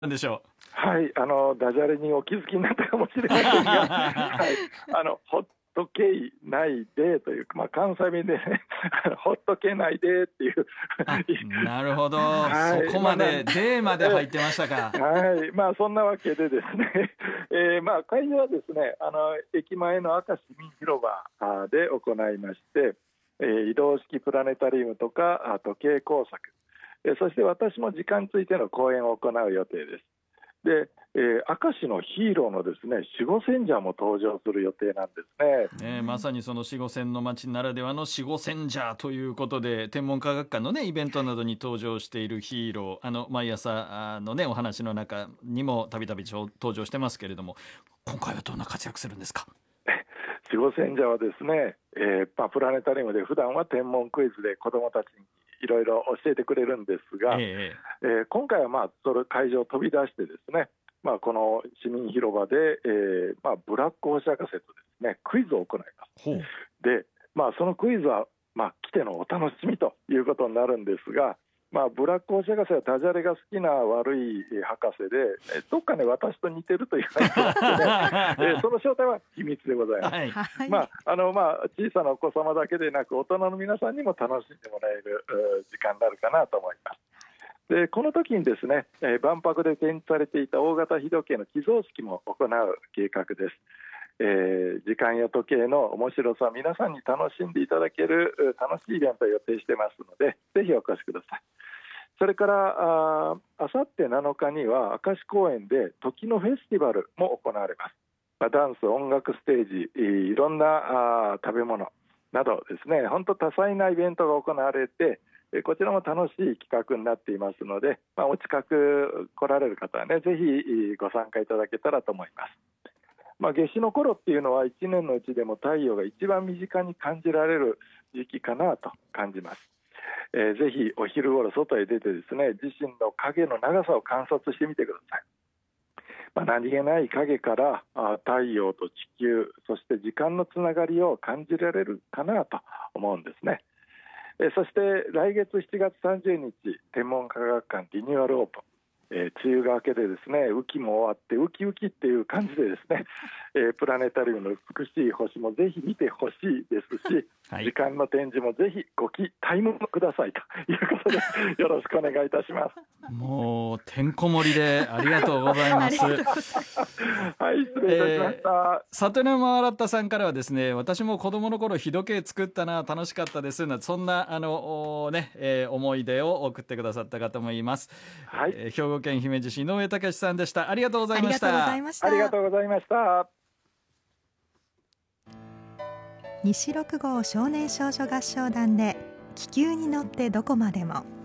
なんでしょはい、ダジャレにお気づきになったかもしれませんが、はい、ほっとけいないでという、関西弁でね、ほっとけないでっていう、 なるほど。 はい、 そこまで、でまで入ってましたか。 はい、そんなわけでですね、会場はですね、駅前の赤市民広場で行いまして、移動式プラネタリウムとか時計工作、そして私も時間についての講演を行う予定です。で、明石のヒーローのですね、守護戦者も登場する予定なんですね。 まさにその四五線の町ならではの四五線ジャーということで、天文科学館のねイベントなどに登場しているヒーロー、毎朝のねお話の中にもたびたび登場してますけれども、今回はどんな活躍するんですか？ 守護戦者はですね、プラネタリウムで普段は天文クイズで子どもたちにいろいろ教えてくれるんですが、今回はその会場を飛び出してですね、この市民広場で、ブラック星博士とですねクイズを行います。で、そのクイズは、来てのお楽しみということになるんですが、ブラック星博士はダジャレが好きな悪い博士で、どっかね私と似てると言われてましてね、その正体は秘密でございます。小さなお子様だけでなく大人の皆さんにも楽しんでもらえる時間になるかなと思います。でこの時にですね、万博で展示されていた大型日時計の寄贈式も行う計画です。時間や時計の面白さ、皆さんに楽しんでいただける楽しいイベントを予定してますので、ぜひお越しください。それからあさって7日には明石公園で時のフェスティバルも行われます。ダンス、音楽ステージ、いろんな食べ物などですね、本当多彩なイベントが行われて、こちらも楽しい企画になっていますので、お近く来られる方はね、ぜひご参加いただけたらと思います。夏至の頃っていうのは1年のうちでも太陽が一番身近に感じられる時期かなと感じます。ぜひお昼頃外へ出てですね、自身の影の長さを観察してみてください。何気ない影から太陽と地球、そして時間のつながりを感じられるかなと思うんですね。そして来月7月30日、天文科学館リニューアルオープン、梅雨が明けでですね、雨季も終わってウキウキっていう感じでですね、プラネタリウムの美しい星もぜひ見てほしいですし、時間の展示もぜひご期待もくださいということでよろしくお願いいたします。 もうてんこ盛りでありがとうございます。はい、 失礼いたしました。 里山新田さんからはですね、私も子供の頃日時計作ったな、楽しかったですな、そんな思い出を送ってくださった方もいます。兵庫県姫路市井上武さんでした。ありがとうございました。 ありがとうございました。 西六号少年少女合唱団で気球に乗ってどこまでも。